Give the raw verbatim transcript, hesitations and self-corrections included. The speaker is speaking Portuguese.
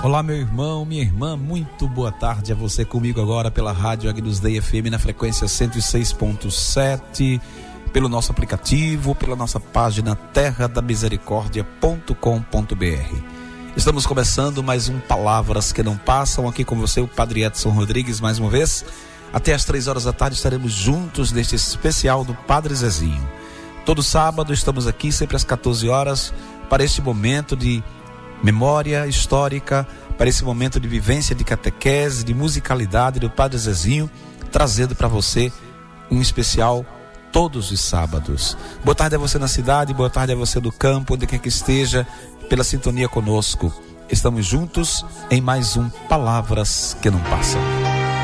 Olá, meu irmão, minha irmã, muito boa tarde a você comigo agora pela Rádio Agnus Dei F M na frequência cento e seis ponto sete, pelo nosso aplicativo, pela nossa página terra da misericórdia ponto com ponto b r. Estamos começando mais um Palavras que Não Passam, aqui com você o Padre Edson Rodrigues mais uma vez. Até às três horas da tarde estaremos juntos neste especial do Padre Zezinho. Todo sábado estamos aqui, sempre às quatorze horas, para este momento de memória histórica, para esse momento de vivência de catequese, de musicalidade do Padre Zezinho, trazendo para você um especial todos os sábados. Boa tarde a você na cidade, boa tarde a você do campo, onde quer que esteja, pela sintonia conosco. Estamos juntos em mais um Palavras que Não Passam.